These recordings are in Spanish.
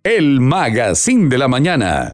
El Magazine de la Mañana.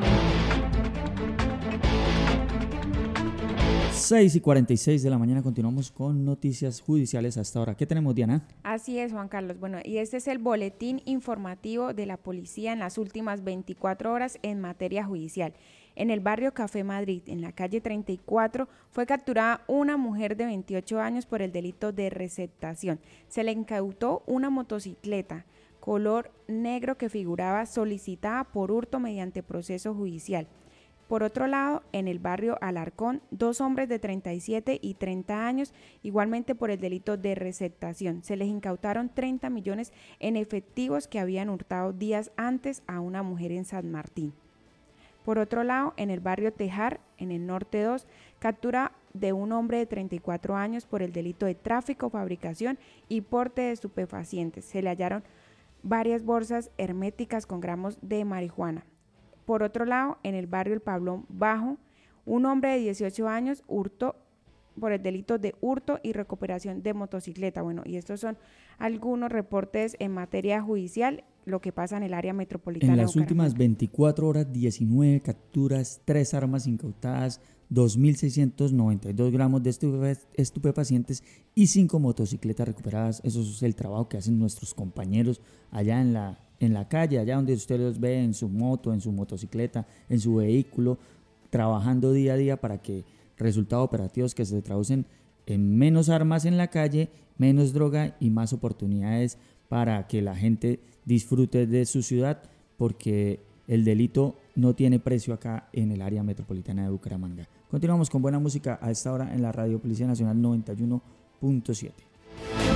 6:46 de la mañana, continuamos con noticias judiciales hasta ahora. ¿Qué tenemos, Diana? Así es, Juan Carlos. Bueno, y este es el boletín informativo de la policía en las últimas 24 horas en materia judicial. En el barrio Café Madrid, en la calle 34, fue capturada una mujer de 28 años por el delito de receptación. Se le incautó una motocicleta color negro que figuraba solicitada por hurto mediante proceso judicial. Por otro lado, en el barrio Alarcón, 2 hombres de 37 y 30 años, igualmente por el delito de receptación. Se les incautaron 30 millones en efectivos que habían hurtado días antes a una mujer en San Martín. Por otro lado, en el barrio Tejar, en el Norte 2, captura de un hombre de 34 años por el delito de tráfico, fabricación y porte de estupefacientes. Se le hallaron varias bolsas herméticas con gramos de marihuana. Por otro lado, en el barrio El Pablón Bajo, un hombre de 18 años hurtó por el delito de hurto y recuperación de motocicleta. Bueno, y estos son algunos reportes en materia judicial, lo que pasa en el área metropolitana. En las últimas 24 horas, 19 capturas, 3 armas incautadas, 2.692 gramos de estupefacientes y 5 motocicletas recuperadas. Eso es el trabajo que hacen nuestros compañeros allá en la calle, allá donde usted los ve en su moto, en su motocicleta, en su vehículo, trabajando día a día para que resultados operativos que se traducen en menos armas en la calle, menos droga y más oportunidades para que la gente disfrute de su ciudad, porque el delito no tiene precio acá en el área metropolitana de Bucaramanga. Continuamos con buena música a esta hora en la Radio Policía Nacional 91.7.